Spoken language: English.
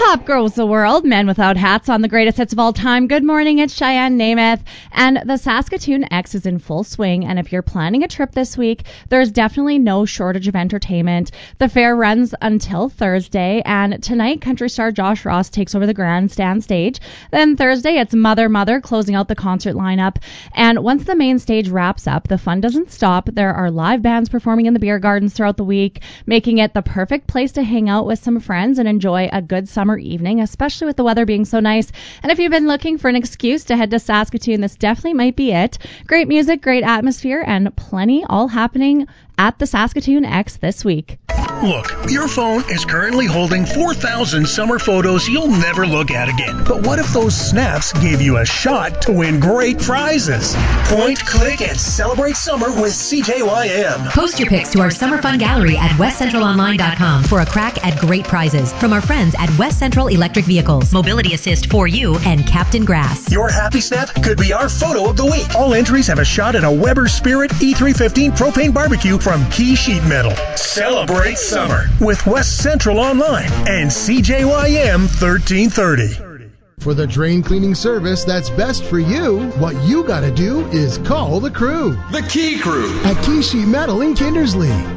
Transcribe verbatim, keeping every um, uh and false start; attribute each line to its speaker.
Speaker 1: Pop grows the world. Men without hats on the greatest hits of all time. Good morning, it's Cheyenne Namath. And the Saskatoon X is in full swing. And if you're planning a trip this week, there's definitely no shortage of entertainment. The fair runs until Thursday. And tonight, country star Josh Ross takes over the grandstand stage. Then Thursday, it's Mother Mother closing out the concert lineup. And once the main stage wraps up, the fun doesn't stop. There are live bands performing in the beer gardens throughout the week, making it the perfect place to hang out with some friends and enjoy a good summer evening, especially with the weather being so nice. And if you've been looking for an excuse to head to Saskatoon, this definitely might be it. Great music, great atmosphere, and plenty all happening at the Saskatoon X this week.
Speaker 2: Look, your phone is currently holding four thousand summer photos you'll never look at again. But what if those snaps gave you a shot to win great prizes? Point, click, and celebrate summer with C J Y M.
Speaker 3: Post your pics to our Summer Fun Gallery at west central online dot com for a crack at great prizes from our friends at West Central Electric Vehicles, Mobility Assist for You, and Captain Grass.
Speaker 2: Your happy snap could be our photo of the week. All entries have a shot at a Weber Spirit E three fifteen propane barbecue from Key Sheet Metal. Celebrate summer with West Central Online and C J Y M thirteen thirty.
Speaker 4: For the drain cleaning service that's best for you, what you gotta do is call the crew.
Speaker 5: The Key Crew.
Speaker 4: At Key Sheet Metal in Kindersley.